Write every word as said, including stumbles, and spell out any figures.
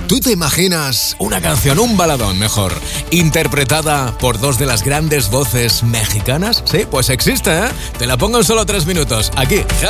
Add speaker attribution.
Speaker 1: ¿Tú te imaginas una canción, un baladón mejor, interpretada por dos de las grandes voces mexicanas? Sí, pues existe, ¿eh? Te la pongo en solo tres minutos. Aquí.